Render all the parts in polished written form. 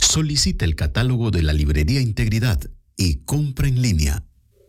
Solicite el catálogo de la Librería Integridad y compra en línea.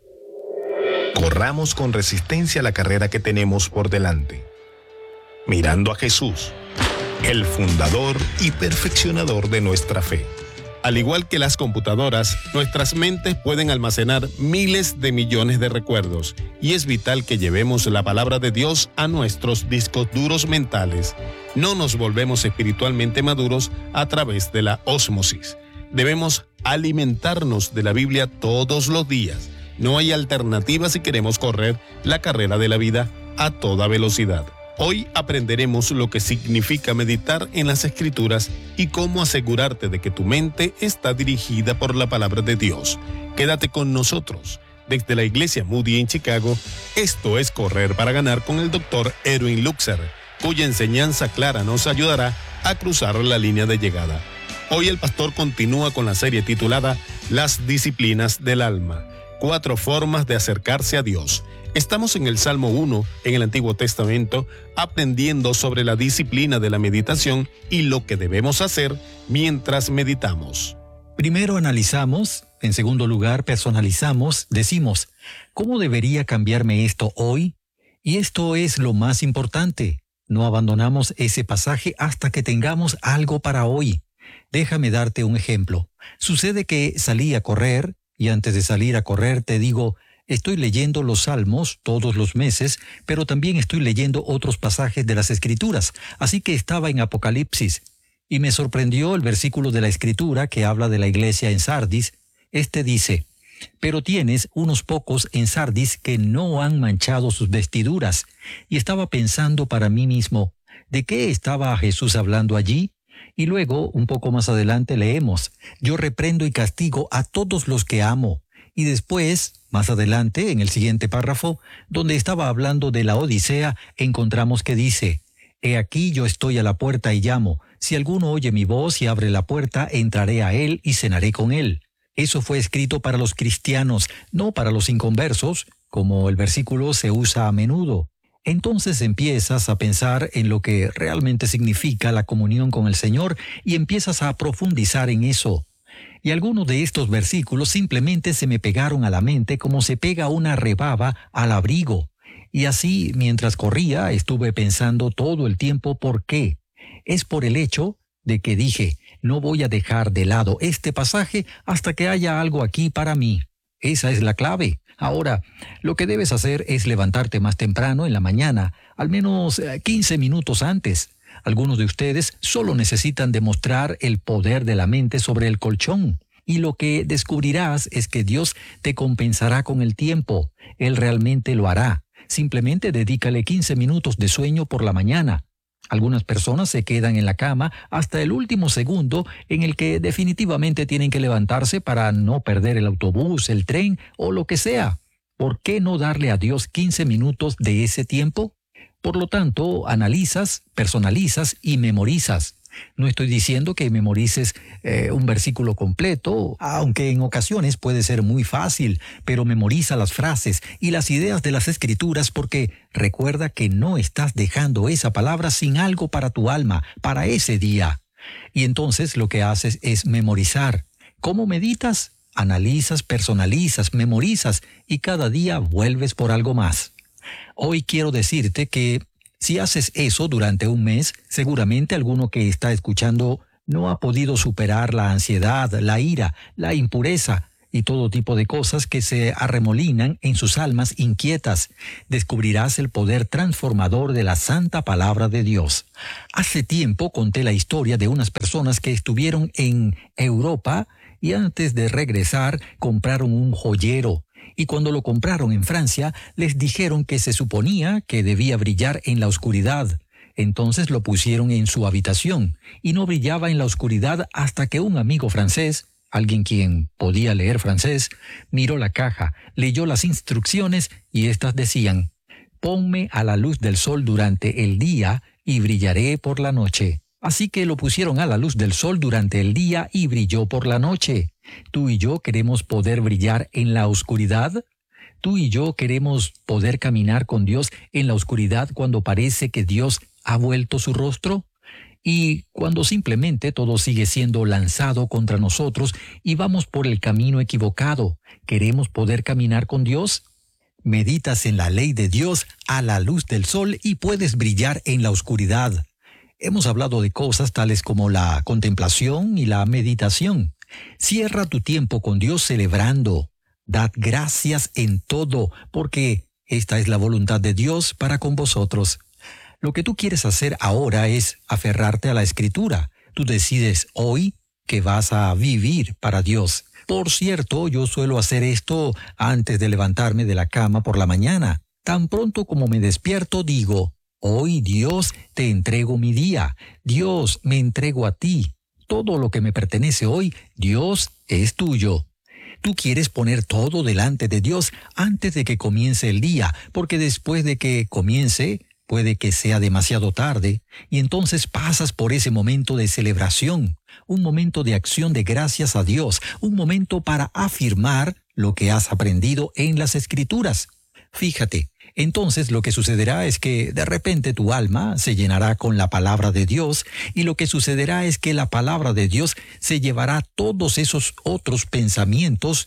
Corramos con resistencia la carrera que tenemos por delante, mirando a Jesús, el fundador y perfeccionador de nuestra fe. Al igual que las computadoras, nuestras mentes pueden almacenar miles de millones de recuerdos y es vital que llevemos la palabra de Dios a nuestros discos duros mentales. No nos volvemos espiritualmente maduros a través de la ósmosis. Debemos alimentarnos de la Biblia todos los días. No hay alternativa si queremos correr la carrera de la vida a toda velocidad. Hoy aprenderemos lo que significa meditar en las Escrituras y cómo asegurarte de que tu mente está dirigida por la palabra de Dios. Quédate con nosotros. Desde la Iglesia Moody en Chicago, esto es Correr para Ganar con el Dr. Erwin Luxer, cuya enseñanza clara nos ayudará a cruzar la línea de llegada. Hoy el pastor continúa con la serie titulada Las disciplinas del alma, 4 formas de acercarse a Dios. Estamos en el Salmo 1, en el Antiguo Testamento, aprendiendo sobre la disciplina de la meditación y lo que debemos hacer mientras meditamos. Primero analizamos, en segundo lugar personalizamos, decimos, ¿cómo debería cambiarme esto hoy? Y esto es lo más importante. No abandonamos ese pasaje hasta que tengamos algo para hoy. Déjame darte un ejemplo. Sucede que salí a correr y antes de salir a correr te digo, estoy leyendo los Salmos todos los meses, pero también estoy leyendo otros pasajes de las Escrituras. Así que estaba en Apocalipsis. Y me sorprendió el versículo de la Escritura que habla de la iglesia en Sardis. Este dice, pero tienes unos pocos en Sardis que no han manchado sus vestiduras. Y estaba pensando para mí mismo, ¿de qué estaba Jesús hablando allí? Y luego, un poco más adelante leemos, yo reprendo y castigo a todos los que amo. Y después, más adelante, en el siguiente párrafo, donde estaba hablando de la Odisea, encontramos que dice, he aquí yo estoy a la puerta y llamo. Si alguno oye mi voz y abre la puerta, entraré a él y cenaré con él. Eso fue escrito para los cristianos, no para los inconversos, como el versículo se usa a menudo. Entonces empiezas a pensar en lo que realmente significa la comunión con el Señor y empiezas a profundizar en eso. Y algunos de estos versículos simplemente se me pegaron a la mente como se pega una rebaba al abrigo. Y así, mientras corría, estuve pensando todo el tiempo por qué. Es por el hecho de que dije, no voy a dejar de lado este pasaje hasta que haya algo aquí para mí. Esa es la clave. Ahora, lo que debes hacer es levantarte más temprano en la mañana, al menos 15 minutos antes. Algunos de ustedes solo necesitan demostrar el poder de la mente sobre el colchón. Y lo que descubrirás es que Dios te compensará con el tiempo. Él realmente lo hará. Simplemente dedícale 15 minutos de sueño por la mañana. Algunas personas se quedan en la cama hasta el último segundo en el que definitivamente tienen que levantarse para no perder el autobús, el tren o lo que sea. ¿Por qué no darle a Dios 15 minutos de ese tiempo? Por lo tanto, analizas, personalizas y memorizas. No estoy diciendo que memorices un versículo completo, aunque en ocasiones puede ser muy fácil, pero memoriza las frases y las ideas de las Escrituras porque recuerda que no estás dejando esa palabra sin algo para tu alma, para ese día. Y entonces lo que haces es memorizar. ¿Cómo meditas? Analizas, personalizas, memorizas y cada día vuelves por algo más. Hoy quiero decirte que si haces eso durante un mes, seguramente alguno que está escuchando no ha podido superar la ansiedad, la ira, la impureza y todo tipo de cosas que se arremolinan en sus almas inquietas. Descubrirás el poder transformador de la santa palabra de Dios. Hace tiempo conté la historia de unas personas que estuvieron en Europa y antes de regresar compraron un joyero. Y cuando lo compraron en Francia, les dijeron que se suponía que debía brillar en la oscuridad. Entonces lo pusieron en su habitación y no brillaba en la oscuridad hasta que un amigo francés, alguien quien podía leer francés, miró la caja, leyó las instrucciones y éstas decían, «Ponme a la luz del sol durante el día y brillaré por la noche». Así que lo pusieron a la luz del sol durante el día y brilló por la noche. ¿Tú y yo queremos poder brillar en la oscuridad? ¿Tú y yo queremos poder caminar con Dios en la oscuridad cuando parece que Dios ha vuelto su rostro? Y cuando simplemente todo sigue siendo lanzado contra nosotros y vamos por el camino equivocado, ¿queremos poder caminar con Dios? Meditas en la ley de Dios a la luz del sol y puedes brillar en la oscuridad. Hemos hablado de cosas tales como la contemplación y la meditación. Cierra tu tiempo con Dios celebrando. Dad gracias en todo, porque esta es la voluntad de Dios para con vosotros. Lo que tú quieres hacer ahora es aferrarte a la Escritura. Tú decides hoy que vas a vivir para Dios. Por cierto, yo suelo hacer esto antes de levantarme de la cama por la mañana. Tan pronto como me despierto, digo, hoy Dios te entrego mi día. Dios, me entrego a ti. Todo lo que me pertenece hoy, Dios, es tuyo. Tú quieres poner todo delante de Dios antes de que comience el día, porque después de que comience, puede que sea demasiado tarde, y entonces pasas por ese momento de celebración, un momento de acción de gracias a Dios, un momento para afirmar lo que has aprendido en las Escrituras. Fíjate, entonces lo que sucederá es que de repente tu alma se llenará con la palabra de Dios, y lo que sucederá es que la palabra de Dios se llevará todos esos otros pensamientos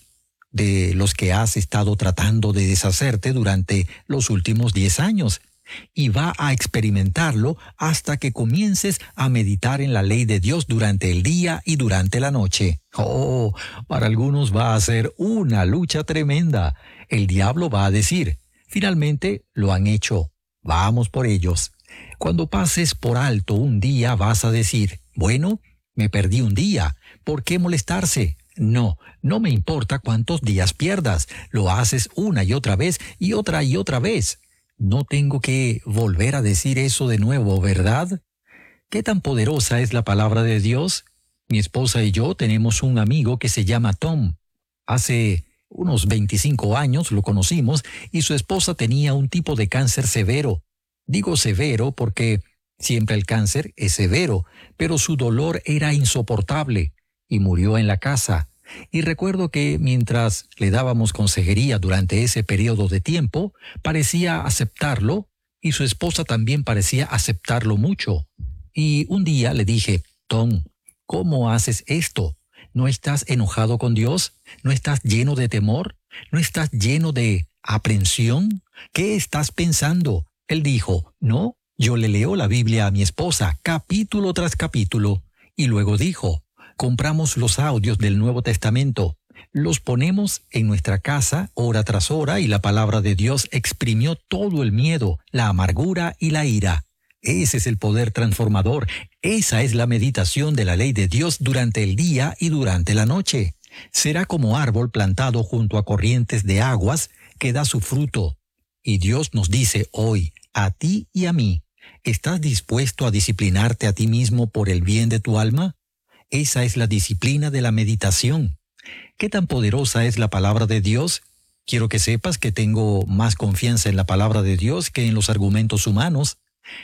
de los que has estado tratando de deshacerte durante los últimos 10 años. Y va a experimentarlo hasta que comiences a meditar en la ley de Dios durante el día y durante la noche. Oh, para algunos va a ser una lucha tremenda. El diablo va a decir, finalmente lo han hecho, vamos por ellos. Cuando pases por alto un día vas a decir, bueno, me perdí un día, ¿por qué molestarse? No me importa cuántos días pierdas, lo haces una y otra vez y otra vez. No tengo que volver a decir eso de nuevo, ¿verdad? ¿Qué tan poderosa es la palabra de Dios? Mi esposa y yo tenemos un amigo que se llama Tom. Hace unos 25 años lo conocimos y su esposa tenía un tipo de cáncer severo. Digo severo porque siempre el cáncer es severo, pero su dolor era insoportable y murió en la casa. Y recuerdo que mientras le dábamos consejería durante ese periodo de tiempo, parecía aceptarlo y su esposa también parecía aceptarlo mucho. Y un día le dije, Tom, ¿cómo haces esto? ¿No estás enojado con Dios? ¿No estás lleno de temor? ¿No estás lleno de aprensión? ¿Qué estás pensando? Él dijo, no, yo le leo la Biblia a mi esposa, capítulo tras capítulo. Y luego dijo, compramos los audios del Nuevo Testamento, los ponemos en nuestra casa hora tras hora y la palabra de Dios exprimió todo el miedo, la amargura y la ira. Ese es el poder transformador, esa es la meditación de la ley de Dios durante el día y durante la noche. Será como árbol plantado junto a corrientes de aguas que da su fruto. Y Dios nos dice hoy, a ti y a mí, ¿estás dispuesto a disciplinarte a ti mismo por el bien de tu alma? Esa es la disciplina de la meditación. ¿Qué tan poderosa es la palabra de Dios? Quiero que sepas que tengo más confianza en la palabra de Dios que en los argumentos humanos.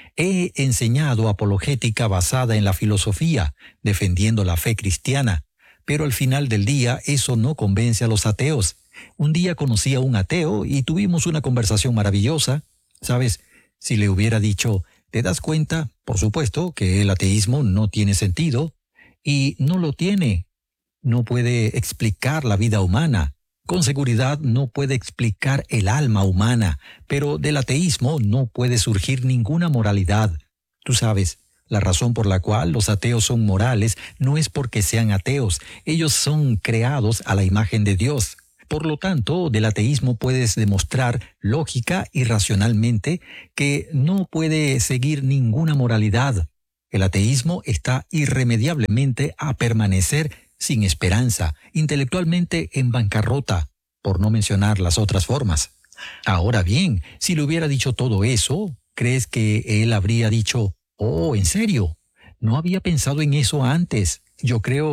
He enseñado apologética basada en la filosofía, defendiendo la fe cristiana, pero al final del día eso no convence a los ateos. Un día conocí a un ateo y tuvimos una conversación maravillosa. ¿Sabes? Si le hubiera dicho, ¿te das cuenta? Por supuesto que el ateísmo no tiene sentido. Y no lo tiene. No puede explicar la vida humana. Con seguridad no puede explicar el alma humana, pero del ateísmo no puede surgir ninguna moralidad. Tú sabes, la razón por la cual los ateos son morales no es porque sean ateos. Ellos son creados a la imagen de Dios. Por lo tanto, del ateísmo puedes demostrar lógica y racionalmente que no puede seguir ninguna moralidad. El ateísmo está irremediablemente a permanecer sin esperanza, intelectualmente en bancarrota, por no mencionar las otras formas. Ahora bien, si le hubiera dicho todo eso, ¿crees que él habría dicho, oh, en serio? No había pensado en eso antes. Yo creo,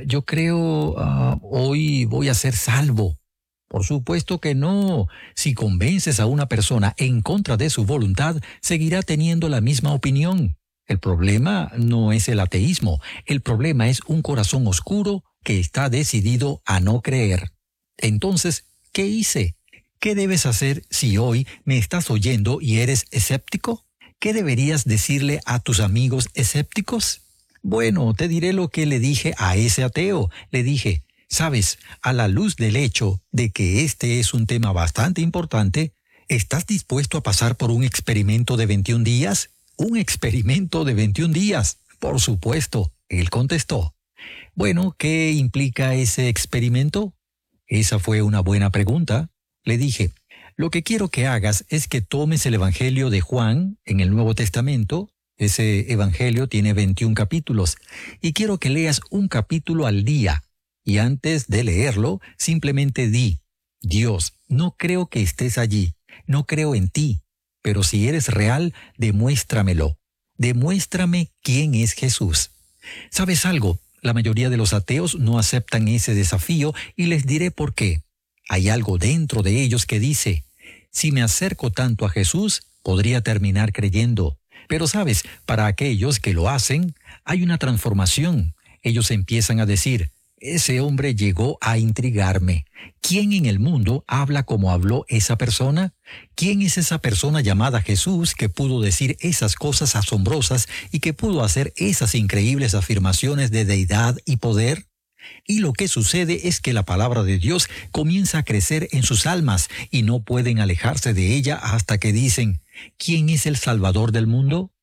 hoy voy a ser salvo. Por supuesto que no. Si convences a una persona en contra de su voluntad, seguirá teniendo la misma opinión. El problema no es el ateísmo, el problema es un corazón oscuro que está decidido a no creer. Entonces, ¿qué hice? ¿Qué debes hacer si hoy me estás oyendo y eres escéptico? ¿Qué deberías decirle a tus amigos escépticos? Bueno, te diré lo que le dije a ese ateo. Le dije, sabes, a la luz del hecho de que este es un tema bastante importante, ¿estás dispuesto a pasar por un experimento de 21 días? ¿Un experimento de 21 días? Por supuesto, él contestó. Bueno, ¿qué implica ese experimento? Esa fue una buena pregunta. Le dije, lo que quiero que hagas es que tomes el Evangelio de Juan en el Nuevo Testamento. Ese Evangelio tiene 21 capítulos y quiero que leas un capítulo al día. Y antes de leerlo, simplemente di, Dios, no creo que estés allí, no creo en ti, pero si eres real, demuéstramelo. Demuéstrame quién es Jesús. ¿Sabes algo? La mayoría de los ateos no aceptan ese desafío y les diré por qué. Hay algo dentro de ellos que dice, si me acerco tanto a Jesús, podría terminar creyendo. Pero sabes, para aquellos que lo hacen, hay una transformación. Ellos empiezan a decir, ese hombre llegó a intrigarme. ¿Quién en el mundo habla como habló esa persona? ¿Quién es esa persona llamada Jesús que pudo decir esas cosas asombrosas y que pudo hacer esas increíbles afirmaciones de deidad y poder? Y lo que sucede es que la palabra de Dios comienza a crecer en sus almas y no pueden alejarse de ella hasta que dicen, ¿quién es el Salvador del mundo?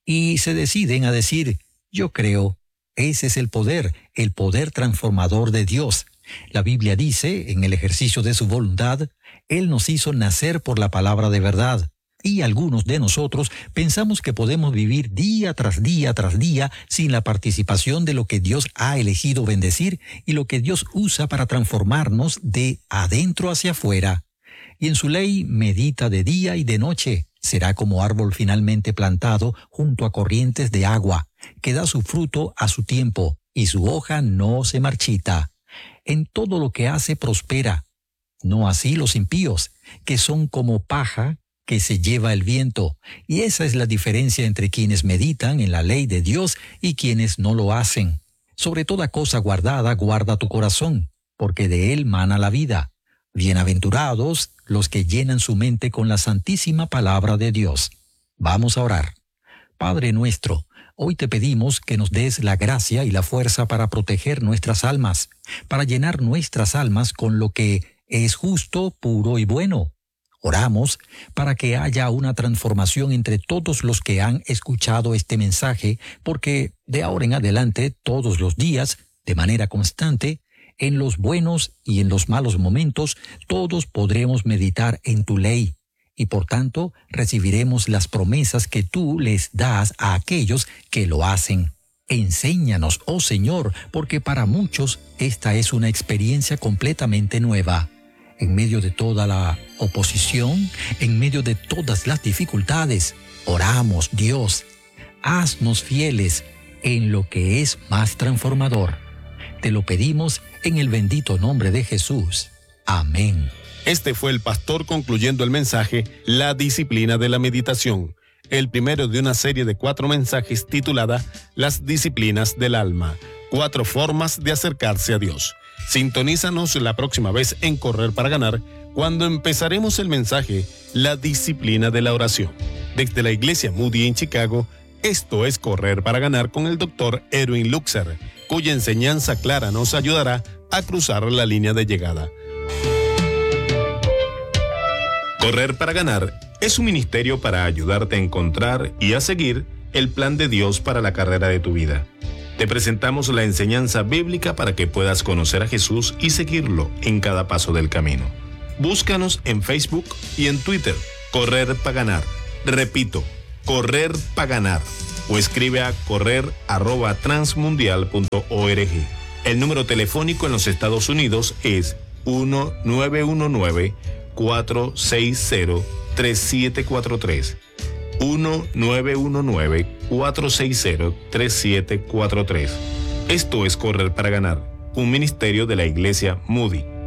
Y se deciden a decir, yo creo. Ese es el poder transformador de Dios. La Biblia dice, en el ejercicio de su voluntad, Él nos hizo nacer por la palabra de verdad. Y algunos de nosotros pensamos que podemos vivir día tras día tras día sin la participación de lo que Dios ha elegido bendecir y lo que Dios usa para transformarnos de adentro hacia afuera. Y en su ley medita de día y de noche. Será como árbol finalmente plantado junto a corrientes de agua, que da su fruto a su tiempo, y su hoja no se marchita. En todo lo que hace prospera. No así los impíos, que son como paja que se lleva el viento. Y esa es la diferencia entre quienes meditan en la ley de Dios y quienes no lo hacen. Sobre toda cosa guardada, guarda tu corazón, porque de él mana la vida. Bienaventurados los que llenan su mente con la santísima palabra de Dios. Vamos a orar. Padre nuestro, hoy te pedimos que nos des la gracia y la fuerza para proteger nuestras almas, para llenar nuestras almas con lo que es justo, puro y bueno. Oramos para que haya una transformación entre todos los que han escuchado este mensaje, porque de ahora en adelante, todos los días, de manera constante, en los buenos y en los malos momentos, todos podremos meditar en tu ley, y por tanto recibiremos las promesas que tú les das a aquellos que lo hacen. Enséñanos, oh Señor, porque para muchos esta es una experiencia completamente nueva. En medio de toda la oposición, en medio de todas las dificultades, oramos, Dios, haznos fieles en lo que es más transformador. Te lo pedimos en el bendito nombre de Jesús. Amén. Este fue el pastor concluyendo el mensaje La disciplina de la meditación, el primero de una serie de 4 mensajes titulada Las disciplinas del alma, 4 formas de acercarse a Dios. Sintonízanos la próxima vez en Correr para Ganar, cuando empezaremos el mensaje La disciplina de la oración. Desde la Iglesia Moody en Chicago, esto es Correr para Ganar con el Dr. Erwin Luxer, cuya enseñanza clara nos ayudará a cruzar la línea de llegada. Correr para Ganar es un ministerio para ayudarte a encontrar y a seguir el plan de Dios para la carrera de tu vida. Te presentamos la enseñanza bíblica para que puedas conocer a Jesús y seguirlo en cada paso del camino. Búscanos en Facebook y en Twitter, Correr para Ganar. Repito, Correr para Ganar. O escribe a correr@transmundial.org. El número telefónico en los Estados Unidos es 1-919-460-3743. 1-919-460-3743. Esto es Correr para Ganar, un ministerio de la Iglesia Moody.